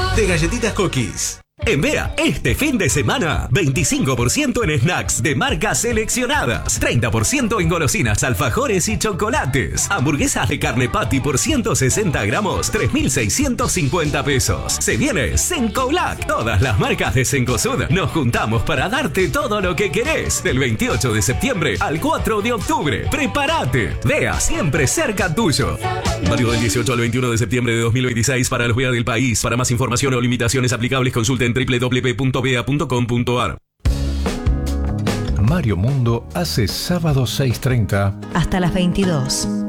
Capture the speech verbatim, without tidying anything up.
de Galletitas Cookies. En Bea, este fin de semana, veinticinco por ciento en snacks de marcas seleccionadas, treinta por ciento en golosinas, alfajores y chocolates. Hamburguesas de carne patty por ciento sesenta gramos, tres mil seiscientos cincuenta pesos. Se viene Cencolac. Todas las marcas de Cencosud nos juntamos para darte todo lo que querés. Del veintiocho de septiembre al cuatro de octubre. ¡Prepárate! Bea, siempre cerca tuyo. Válido del dieciocho al veintiuno de septiembre de dos mil veintiséis para los Bea del país. Para más información o limitaciones aplicables, consulten doble u doble u doble u punto bea punto com punto a r. Mario Mundo hace sábado seis treinta hasta las veintidós.